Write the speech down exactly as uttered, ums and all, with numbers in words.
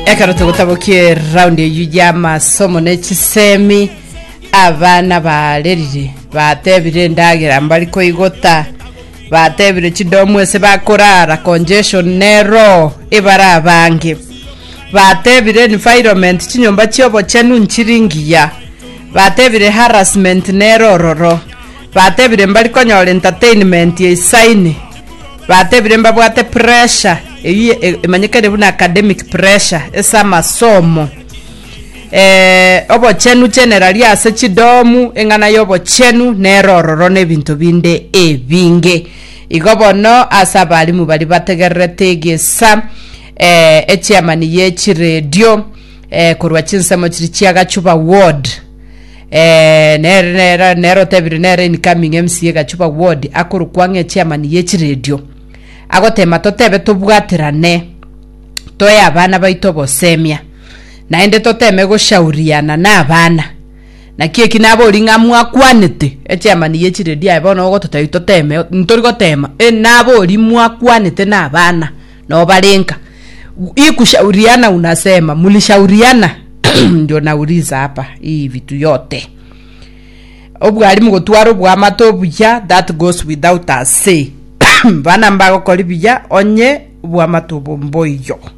ekaro tugutabukie round yu ya masomo nechisemi abana balerire batebire ndagira mbali ko igota batebire chidomwe se bakorara congestion nero ibara abange batebire environment chinyomba chyobo chenu nchiringiya batebire harassment nero roro batebire mbali ko nyole entertainment yisaini batebire mbabwate pressure emanyekere buna academic pressure esa masomo eh obo chenu generally ase chidomu engana yobo chenu nerororo nebintu binde ebinge igobono asabalimu bali bategerete gesa eh echiamani yechi radio eh kurwa chinsemo chiri chiaga chuba ward eh nere nere nero tebiri nere incoming M C A gachuba ward akuru kwange chiamani yechi radio agotema totebe tubwatirane toya abana baito bosemia naende toteme gushauriana na abana na kie kinabo linga mwakwanite echiamani yechiredia ebono ogotota itoteme ntori gotema enabo limwakwanite na abana no balenka ikushauriana unasema mulishauriana ndio nauliza hapa hii vitu yote obwali mugotwaro bwa matobuya that goes without us say bana mbago kolibya onye bwa matobo mboyo